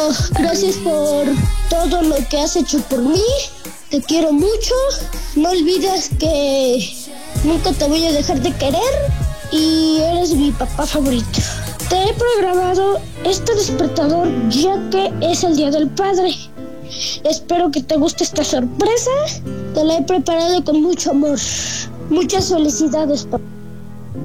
Gracias por todo lo que has hecho por mí. Te quiero mucho. No olvides que nunca te voy a dejar de querer y eres mi papá favorito. Te he programado este despertador ya que es el Día del Padre. Espero que te guste esta sorpresa. Te la he preparado con mucho amor. Muchas felicidades, papá.